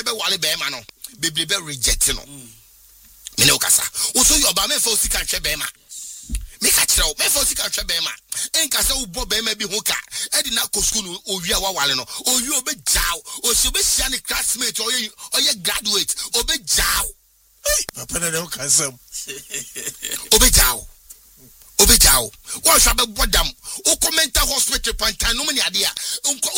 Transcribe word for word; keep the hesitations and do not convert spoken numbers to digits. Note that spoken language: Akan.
be wale be ma no bebre be reject no me ne okasa wo so yo ba me fa osika hwe be ma me ka kire wo me fa osika hwe be ma enka se wo bo be ma bi ho ka e di na ko school owi a wa wale no owi obe jaw o se be sia ne classmate oye oye graduate obe jaw papa na dem kasam obe jaw obe jaw wo hwa be bodam o commenta hospital pantan no me ne ade a